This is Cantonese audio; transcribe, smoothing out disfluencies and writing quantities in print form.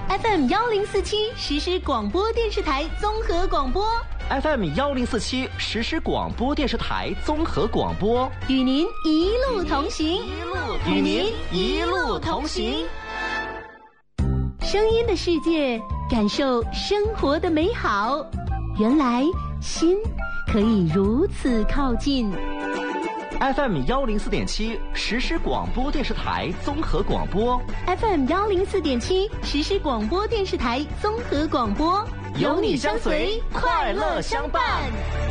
FM 1047实时广播电视台综合广播 FM 1047实时广播电视台综合广播， 与您一路同行， 与您一路同行。 声音的世界，感受生活的美好。原来心可以如此靠近。 FM 104.7实时广播电视台综合广播， FM 104.7实时广播电视台综合广播， 有你相随，快乐相伴。